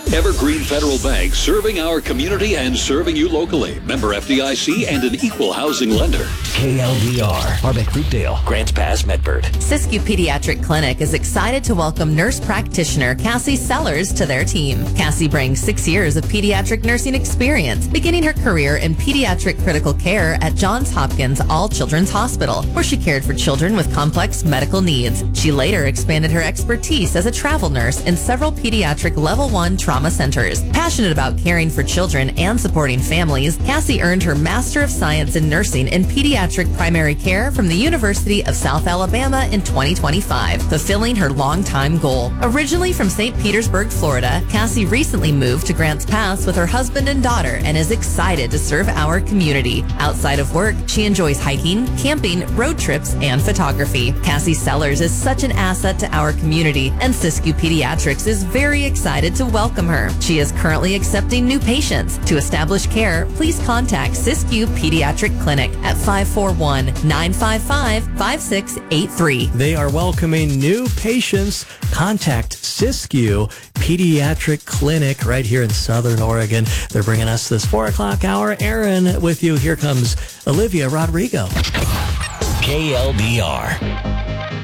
Evergreen Federal Bank, serving our community and serving you locally. Member FDIC and an equal housing lender. KLDR, Harbeck Fruitdale, Grants Pass, Medford. Siskiyou Pediatric Clinic is excited to welcome nurse practitioner Cassie Sellers to their team. Cassie brings 6 years of pediatric nursing experience, beginning her career in pediatric critical care at Johns Hopkins All Children's Hospital, where she cared for children with complex medical needs. She later expanded her expertise as a travel nurse in several pediatric Level 1 trauma centers. Passionate about caring for children and supporting families, Cassie earned her Master of Science in Nursing in Pediatric Primary Care from the University of South Alabama in 2025, fulfilling her longtime goal. Originally from St. Petersburg, Florida, Cassie recently moved to Grants Pass with her husband and daughter and is excited to serve our community. Outside of work, she enjoys hiking, camping, road trips, and photography. Cassie Sellers is such an asset to our community, and Siskiyou Pediatrics is very excited to welcome her. She is currently accepting new patients. To establish care, please contact Siskiyou Pediatric Clinic at 541-955-5683. They are welcoming new patients. Contact Siskiyou Pediatric Clinic right here in Southern Oregon. They're bringing us this 4 o'clock hour. Aaron with you. Here comes Olivia Rodrigo. KLDR.